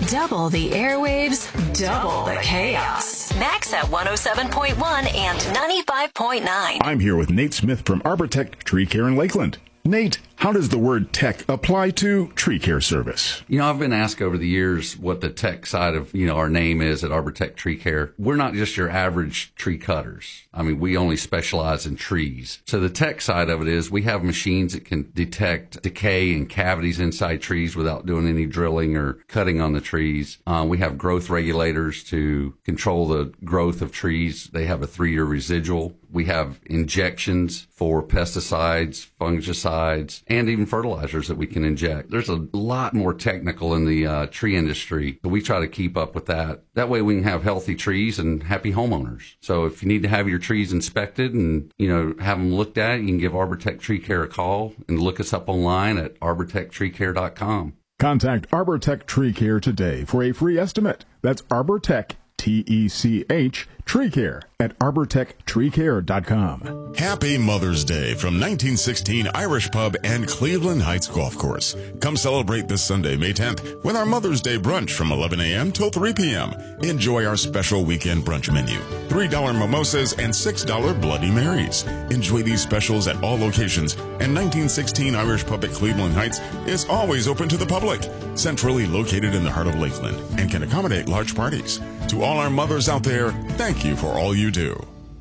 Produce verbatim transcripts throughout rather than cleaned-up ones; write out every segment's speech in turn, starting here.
Double the airwaves, double the chaos. Max at one oh seven point one and ninety-five point nine. I'm here with Nate Smith from Arbortech Tree Care in Lakeland. Nate, how does the word tech apply to tree care service? You know, I've been asked over the years what the tech side of, you know, our name is at Arbortech Tree Care. We're not just your average tree cutters. I mean, we only specialize in trees. So the tech side of it is we have machines that can detect decay and cavities inside trees without doing any drilling or cutting on the trees. Uh, we have growth regulators to control the growth of trees. They have a three-year residual. We have injections for pesticides, fungicides, and even fertilizers that we can inject. There's a lot more technical in the uh, tree industry, but we try to keep up with that. That way we can have healthy trees and happy homeowners. So if you need to have your trees inspected and, you know, have them looked at, you can give Arbortech Tree Care a call and look us up online at arbortech tree care dot com. Contact Arbortech Tree Care today for a free estimate. That's Arbortech, T E C H, Tree Care at arbortech tree care dot com. Happy Mother's Day from nineteen sixteen Irish Pub and Cleveland Heights Golf Course. Come celebrate this Sunday, May tenth, with our Mother's Day brunch from eleven a.m. till three p.m. Enjoy our special weekend brunch menu. three dollar mimosas and six dollar Bloody Marys. Enjoy these specials at all locations, and nineteen sixteen Irish Pub at Cleveland Heights is always open to the public. Centrally located in the heart of Lakeland and can accommodate large parties. To all our mothers out there, thank you for all you do.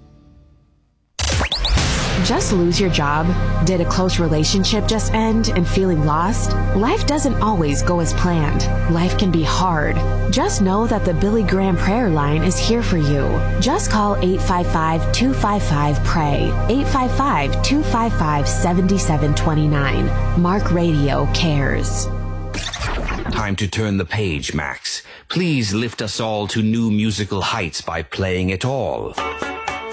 Just lose your job? Did a close relationship just end and feeling lost? Life doesn't always go as planned. Life can be hard. Just know that the Billy Graham Prayer Line is here for you. Just call eight five five, two five five, P R A Y, eight five five, two five five, seven seven two nine. Mark Radio cares. Time to turn the page, Max. Please lift us all to new musical heights by playing it all.